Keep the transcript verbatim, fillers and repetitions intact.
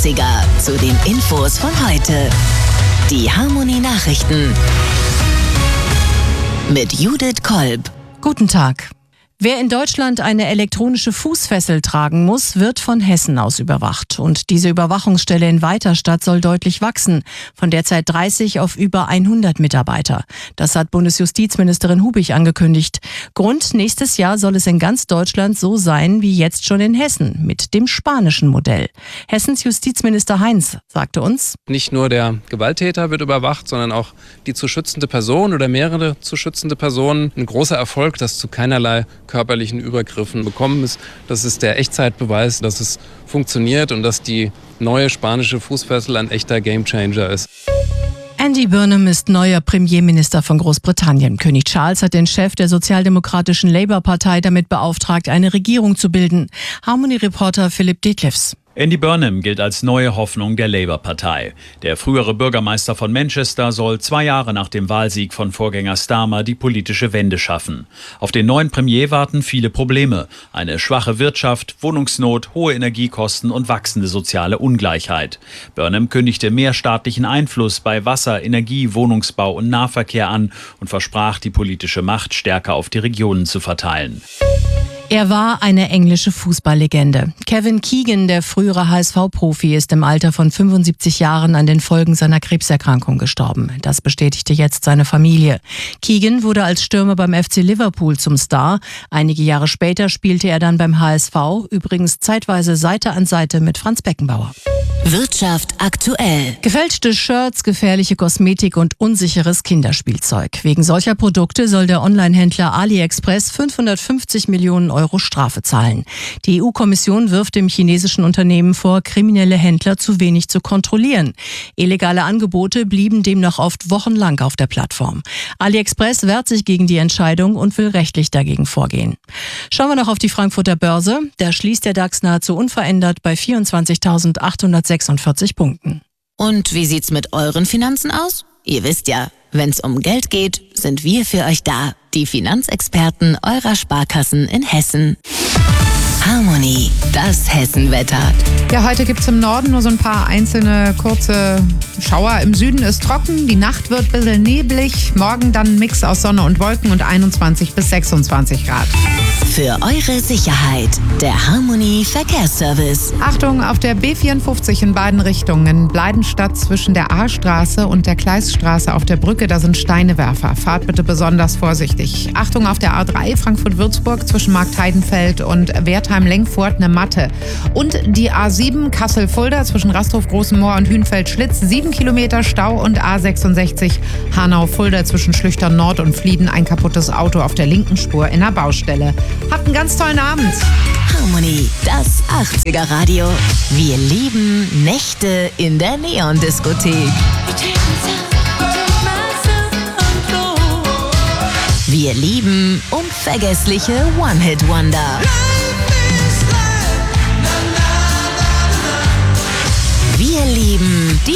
achtziger zu den Infos von heute. Die Harmony Nachrichten mit Judith Kolb. Guten Tag. Wer in Deutschland eine elektronische Fußfessel tragen muss, wird von Hessen aus überwacht. Und diese Überwachungsstelle in Weiterstadt soll deutlich wachsen, von derzeit dreißig auf über hundert Mitarbeiter. Das hat Bundesjustizministerin Hubig angekündigt. Grund: nächstes Jahr soll es in ganz Deutschland so sein wie jetzt schon in Hessen, mit dem spanischen Modell. Hessens Justizminister Heinz sagte uns: Nicht nur der Gewalttäter wird überwacht, sondern auch die zu schützende Person oder mehrere zu schützende Personen. Ein großer Erfolg, das zu keinerlei körperlichen Übergriffen bekommen ist. Das ist der Echtzeitbeweis, dass es funktioniert und dass die neue spanische Fußfessel ein echter Gamechanger ist. Andy Burnham ist neuer Premierminister von Großbritannien. König Charles hat den Chef der sozialdemokratischen Labour-Partei damit beauftragt, eine Regierung zu bilden. Harmony-Reporter Philipp Detlefs. Andy Burnham gilt als neue Hoffnung der Labour-Partei. Der frühere Bürgermeister von Manchester soll zwei Jahre nach dem Wahlsieg von Vorgänger Starmer die politische Wende schaffen. Auf den neuen Premier warten viele Probleme. Eine schwache Wirtschaft, Wohnungsnot, hohe Energiekosten und wachsende soziale Ungleichheit. Burnham kündigte mehr staatlichen Einfluss bei Wasser, Energie, Wohnungsbau und Nahverkehr an und versprach, die politische Macht stärker auf die Regionen zu verteilen. Er war eine englische Fußballlegende. Kevin Keegan, der frühere H S V-Profi, ist im Alter von fünfundsiebzig Jahren an den Folgen seiner Krebserkrankung gestorben. Das bestätigte jetzt seine Familie. Keegan wurde als Stürmer beim F C Liverpool zum Star. Einige Jahre später spielte er dann beim H S V, übrigens zeitweise Seite an Seite mit Franz Beckenbauer. Wirtschaft aktuell. Gefälschte Shirts, gefährliche Kosmetik und unsicheres Kinderspielzeug. Wegen solcher Produkte soll der Online-Händler AliExpress fünfhundertfünfzig Millionen Euro Strafe zahlen. Die E U-Kommission wirft dem chinesischen Unternehmen vor, kriminelle Händler zu wenig zu kontrollieren. Illegale Angebote blieben demnach oft wochenlang auf der Plattform. AliExpress wehrt sich gegen die Entscheidung und will rechtlich dagegen vorgehen. Schauen wir noch auf die Frankfurter Börse. Da schließt der DAX nahezu unverändert bei vierundzwanzigtausendachthundertsechsundvierzig Punkten. Und wie sieht's mit euren Finanzen aus? Ihr wisst ja, wenn's um Geld geht, sind wir für euch da. Die Finanzexperten eurer Sparkassen in Hessen. Harmony, das Hessenwetter. Ja, heute gibt es im Norden nur so ein paar einzelne kurze Schauer. Im Süden ist trocken, die Nacht wird ein bisschen neblig. Morgen dann ein Mix aus Sonne und Wolken und einundzwanzig bis sechsundzwanzig Grad. Für eure Sicherheit, der Harmony Verkehrsservice. Achtung, auf der B vierundfünfzig in beiden Richtungen in Bleidenstadt zwischen der A-Straße und der Kleiststraße auf der Brücke, da sind Steinewerfer. Fahrt bitte besonders vorsichtig. Achtung, auf der A drei Frankfurt-Würzburg zwischen Marktheidenfeld und Wertheim-Lengfurt eine Matte. Und die A sieben Kassel-Fulda zwischen Rasthof-Großenmoor und Hünfeld-Schlitz, sieben Kilometer Stau, und A sechsundsechzig Hanau-Fulda zwischen Schlüchtern Nord und Flieden, ein kaputtes Auto auf der linken Spur in der Baustelle. Habt einen ganz tollen Abend. Harmony, das achtziger Radio. Wir lieben Nächte in der Neon-Diskothek. Wir lieben unvergessliche One-Hit-Wonder. Wir lieben die